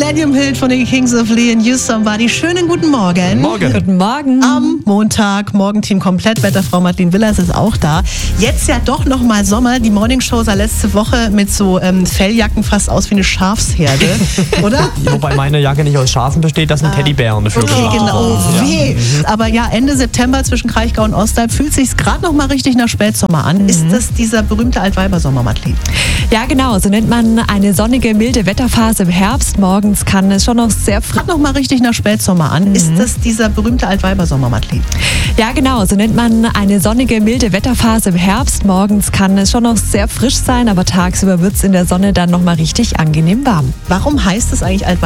Millennium Hit von den Kings of Leon, You Somebody. Schönen guten Morgen. Morgen. Guten Morgen. Am Montag, Morgenteam komplett. Wetterfrau Madeleine Willers ist auch da. Jetzt ja doch noch mal Sommer. Die Morningshow sah letzte Woche mit so Felljacken fast aus wie eine Schafsherde, oder? Wobei meine Jacke nicht aus Schafen besteht, das sind Teddybären dafür. Okay, genau. Weh. Aber ja, Ende September zwischen Kraichgau und Ostalb fühlt sich's gerade noch mal richtig nach Spätsommer an. Ist das dieser berühmte Altweibersommer, Madeleine? Ja, genau. So nennt man eine sonnige, milde Wetterphase im Herbst. Morgens kann es schon noch sehr frisch. Noch mal richtig nach Spätsommer an. Ist das dieser berühmte Altweibersommer, Madeleine? Ja, genau. So nennt man eine sonnige, milde Wetterphase im Herbst. Morgens kann es schon noch sehr frisch sein, aber tagsüber wird es in der Sonne dann noch mal richtig angenehm warm. Warum heißt es eigentlich Altweibersommer?